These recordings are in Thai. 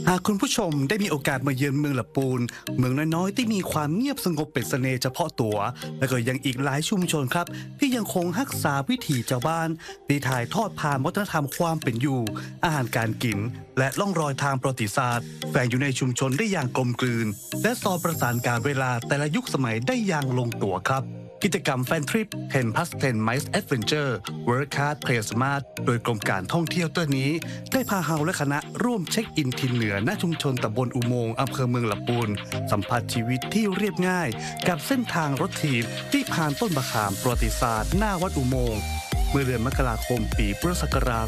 หากคุณผู้ชมได้มีโอกาสมาเยือนเมืองละปูนเมืองน้อยๆที่มีความเงียบสงบเป็นเสน่ห์เฉพาะตัวและก็ยังอีกหลายชุมชนครับที่ยังคงรักษาวิถีชาวบ้านที่ถ่ายทอดผ่านวัฒนธรรมความเป็นอยู่อาหารการกินและล่องรอยทางประวัติศาสตร์แฝงอยู่ในชุมชนได้อย่างกลมกลืนและสอดประสานการเวลาแต่ละยุคสมัยได้อย่างลงตัวครับกิจกรรมแฟนทริป 10+10 Miles Adventure Work Hard Play Smart โดยกรมการท่องเที่ยวตัวนี้ได้พาเฮาและคณะร่วมเช็คอินถิ่นเหนือณชุมชนตำบลอุโมงค์อำเภอเมืองลำพูนสัมผัสชีวิตที่เรียบง่ายกับเส้นทางรถถีบที่ผ่านต้นมะขามประวัติศาสตร์หน้าวัดอุโมงค์เมื่อเดือนมกราคมปีพุทธศักราช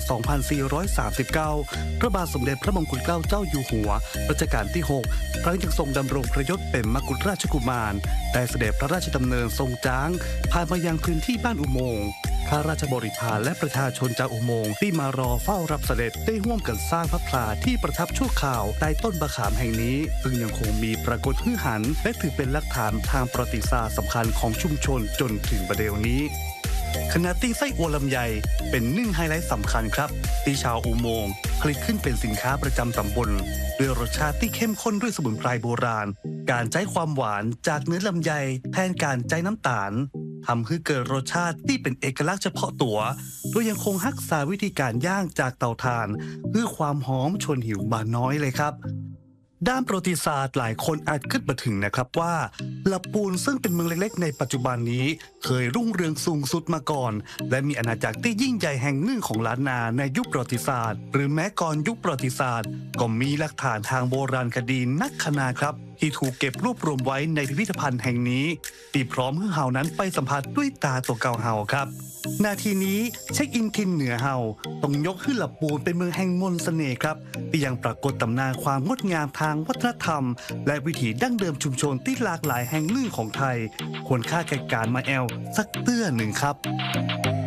2439 พระบาทสมเด็จพระมงกุฎเกล้าเจ้าอยู่หัวรัชกาลที่ 6 ครั้งยังทรงดำรงพระยศเป็นมกุฎราชกุมารได้เสด็จพระราชดำเนินทรงจ้างผ่านมายังพื้นที่บ้านอุโมงค์ข้าราชบริพารและประชาชนจากอุโมงค์ที่มารอเฝ้ารับเสด็จได้ร่วมกันสร้างพระพลาที่ประทับชั่วคราวใต้ต้นมะขามแห่งนี้ซึ่งยังคงมีปรากฏฮือหันและถือเป็นหลักฐานทางประวัติศาสตร์สำคัญของชุมชนจนถึงบัดเดี๋ยวนี้ขณะที่ไส้อั่วลำไยเป็นหนึ่งไฮไลท์สำคัญครับที่ชาวอุโมงค์ผลิตขึ้นเป็นสินค้าประจำตำบลด้วยรสชาติที่เข้มข้นด้วยสมุนไพรโบราณการใช้ความหวานจากเนื้อลำไยแทนการใช้น้ำตาลทำให้เกิดรสชาติที่เป็นเอกลักษณ์เฉพาะตัวโดยยังคงรักษาวิธีการย่างจากเตาถ่านเพื่อความหอมชวนหิวมาน้อยเลยครับด้านประวัติศาสตร์หลายคนอาจคิดมาถึงนะครับว่าลำพูนซึ่งเป็นเมืองเล็กๆในปัจจุบันนี้เคยรุ่งเรืองสูงสุดมาก่อนและมีอาณาจักรที่ยิ่งใหญ่แห่งหนึ่งของล้านนาในยุคประวัติศาสตร์หรือแม้ก่อนยุคประวัติศาสตร์ก็มีหลักฐานทางโบราณคดีนักขนาดครับที่ถูกเก็บรวบรวมไว้ในพิพิธภัณฑ์แห่งนี้ที่พร้อมให้เฮานั้นไปสัมผัสด้วยตาตัวเก่าเฮาครับนาทีนี้เช็คอินทินเหนือเฮาต้องยกขึ้นลำพูนเป็นเมืองแห่งมนต์เสน่ห์ครับที่ยังปรากฏตำนานความงดงามทางวัฒนธรรมและวิถีดั้งเดิมชุมชนที่หลากหลายแห่งหนึ่งของไทยควรค่าแก่การมาแอลสักเตื้อหนึ่งครับ